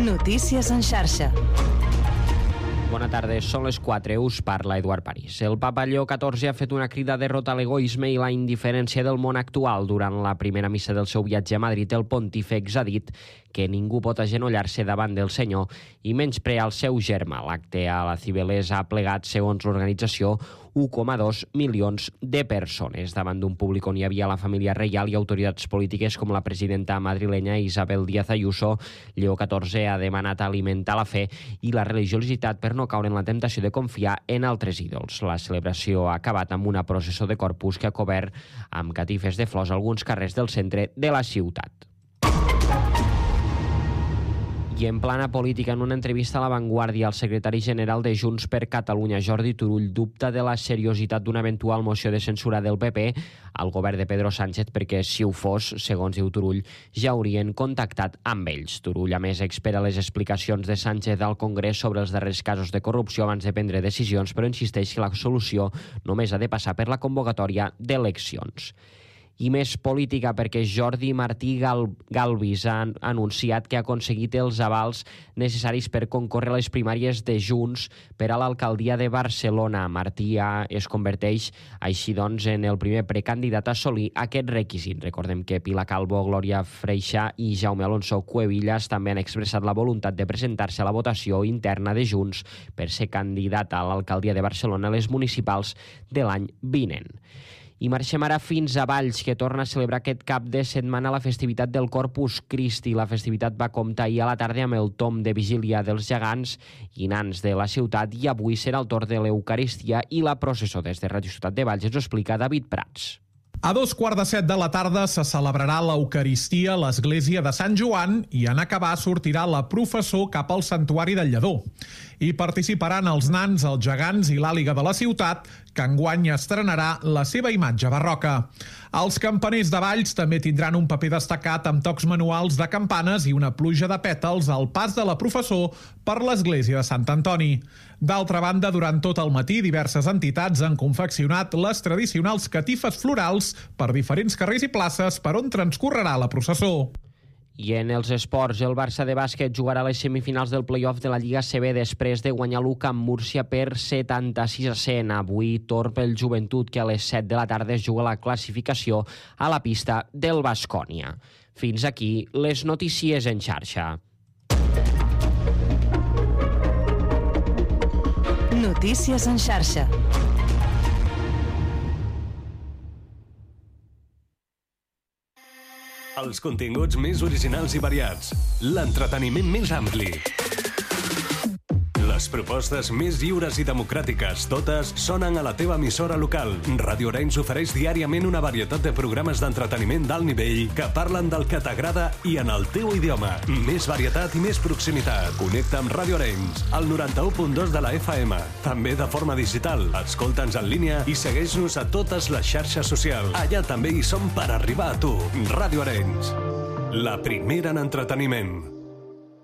Notícies en xarxa. Bona tarda, són les 4, us parla Eduard París. El papa Lleó XIV ha fet una crida de derrota a l'egoisme i la indiferència del món actual. Durant la primera missa del seu viatge a Madrid, el pontífex ha dit que ningú pot agenollar-se davant del Senyor i menysprear el seu germà. L'acte a la Cibeles ha plegat, segons l'organització, 1,2 milions de persones. Davant d'un públic on hi havia la família reial i autoritats polítiques com la presidenta madrilenya Isabel Díaz Ayuso, Lleó XIV ha demanat alimentar la fe i la religiositat per no caure en la temptació de confiar en altres ídols. La celebració ha acabat amb una processó de Corpus que ha cobert amb catifes de flors alguns carrers del centre de la ciutat. I en plana política, en una entrevista a La Vanguardia, el secretari general de Junts per Catalunya, Jordi Turull, dubta de la seriositat d'una eventual moció de censura del PP al govern de Pedro Sánchez perquè, si ho fos, segons diu Turull, ja haurien contactat amb ells. Turull, a més, espera les explicacions de Sánchez al Congrés sobre els darrers casos de corrupció abans de prendre decisions, però insisteix que la solució només ha de passar per la convocatòria d'eleccions. I més política, perquè Jordi Martí Galvis ha anunciat que ha aconseguit els avals necessaris per concórrer a les primàries de Junts per a l'alcaldia de Barcelona. Martí es converteix així doncs en el primer precandidat a assolir aquest requisit. Recordem que Pilar Calvo, Glòria Freixa i Jaume Alonso Cuevillas també han expressat la voluntat de presentar-se a la votació interna de Junts per ser candidat a l'alcaldia de Barcelona a les municipals de l'any vinent. I marxem ara fins a Valls, que torna a celebrar aquest cap de setmana la festivitat del Corpus Christi. La festivitat va comptar ahir a la tarda amb el tom de vigília dels gegants i nans de la ciutat i avui serà el torn de l'Eucaristia i la processó. Des de Ràdio Ciutat de Valls ens ho explica David Prats. A 2:15 de la tarda se celebrarà l'Eucaristia a l'església de Sant Joan i en acabar sortirà la processó cap al santuari del Lledó. Hi participaran els nans, els gegants i l'àliga de la ciutat, que enguany estrenarà la seva imatge barroca. Els campaners de Valls també tindran un paper destacat amb tocs manuals de campanes i una pluja de pètals al pas de la processó per l'església de Sant Antoni. D'altra banda, durant tot el matí, diverses entitats han confeccionat les tradicionals catifes florals per diferents carrers i places per on transcorrerà la processó. I en els esports, el Barça de bàsquet jugarà a les semifinals del play-off de la Lliga CB després de guanyar l'UCA amb Múrcia per 76-100. Avui torn pel Joventut, que a les 7 de la tarda es juga la classificació a la pista del Baskonia. Fins aquí les notícies en xarxa. Notícies en xarxa. Els continguts més originals i variats. L'entreteniment més ampli. Les propostes més lliures i democràtiques, totes sonen a la teva emissora local. Ràdio Arenys ofereix diàriament una varietat de programes d'entreteniment d'alt nivell que parlen del que t'agrada i en el teu idioma. Més varietat i més proximitat. Connecta amb Ràdio Arenys, al 91.2 de la FM. També de forma digital. Escolta'ns en línia i segueix-nos a totes les xarxes socials. Allà també hi som per arribar a tu. Ràdio Arenys, la primera en entreteniment.